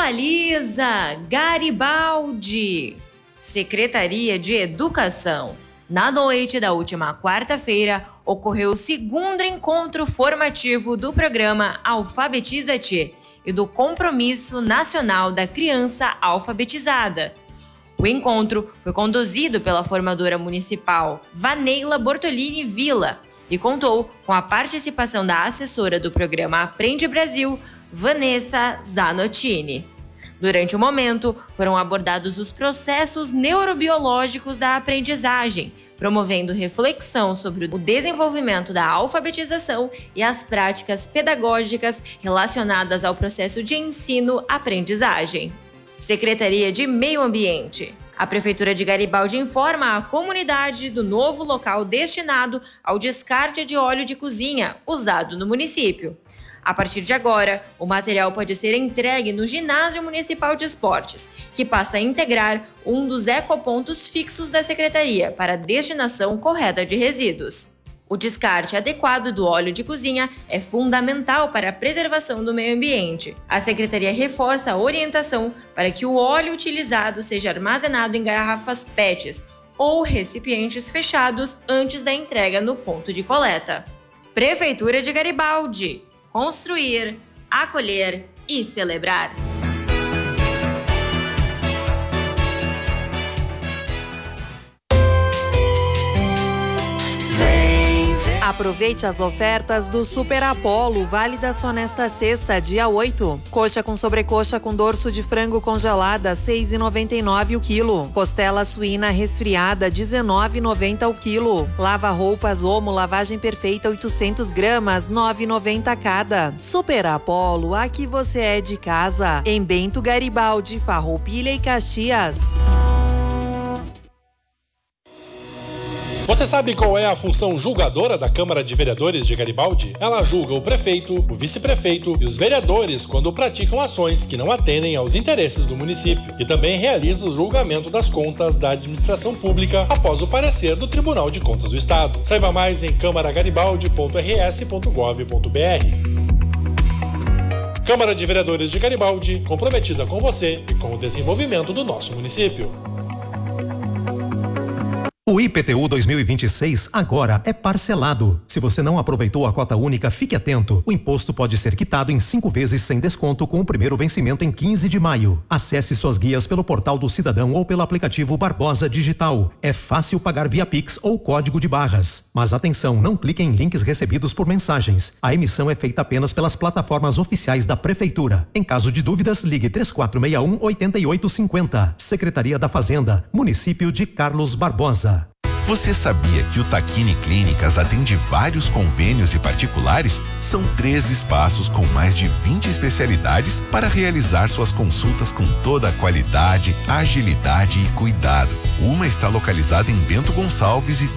Atualiza Garibaldi. Secretaria de Educação. Na noite da última quarta-feira, ocorreu o segundo encontro formativo do programa Alfabetiza-te e do Compromisso Nacional da Criança Alfabetizada. O encontro foi conduzido pela formadora municipal Vaneila Bortolini Villa e contou com a participação da assessora do programa Aprende Brasil, Vanessa Zanottini. Durante o momento, foram abordados os processos neurobiológicos da aprendizagem, promovendo reflexão sobre o desenvolvimento da alfabetização e as práticas pedagógicas relacionadas ao processo de ensino-aprendizagem. Secretaria de Meio Ambiente. A Prefeitura de Garibaldi informa a comunidade do novo local destinado ao descarte de óleo de cozinha usado no município. A partir de agora, o material pode ser entregue no Ginásio Municipal de Esportes, que passa a integrar um dos ecopontos fixos da Secretaria para a destinação correta de resíduos. O descarte adequado do óleo de cozinha é fundamental para a preservação do meio ambiente. A Secretaria reforça a orientação para que o óleo utilizado seja armazenado em garrafas PETs ou recipientes fechados antes da entrega no ponto de coleta. Prefeitura de Garibaldi. Construir, acolher e celebrar. Aproveite as ofertas do Super Apollo, válidas só nesta sexta, dia 8. Coxa com sobrecoxa com dorso de frango congelada, R$ 6,99 o quilo. Costela suína resfriada, R$ 19,90 o quilo. Lava-roupas Omo, lavagem perfeita, 800 gramas, R$ 9,90 cada. Super Apollo, aqui você é de casa. Em Bento Garibaldi, Farroupilha e Caxias. Você sabe qual é a função julgadora da Câmara de Vereadores de Garibaldi? Ela julga o prefeito, o vice-prefeito e os vereadores quando praticam ações que não atendem aos interesses do município e também realiza o julgamento das contas da administração pública após o parecer do Tribunal de Contas do Estado. Saiba mais em câmaragaribaldi.rs.gov.br. Câmara de Vereadores de Garibaldi, comprometida com você e com o desenvolvimento do nosso município. O IPTU 2026 agora é parcelado. Se você não aproveitou a cota única, fique atento. O imposto pode ser quitado em 5 vezes sem desconto com o primeiro vencimento em 15 de maio. Acesse suas guias pelo portal do Cidadão ou pelo aplicativo Barbosa Digital. É fácil pagar via Pix ou código de barras. Mas atenção, não clique em links recebidos por mensagens. A emissão é feita apenas pelas plataformas oficiais da Prefeitura. Em caso de dúvidas, ligue 3461-8850. Secretaria da Fazenda, Município de Carlos Barbosa. Você sabia que o Taquini Clínicas atende vários convênios e particulares? São 13 espaços com mais de 20 especialidades para realizar suas consultas com toda a qualidade, agilidade e cuidado. Uma está localizada em Bento Gonçalves e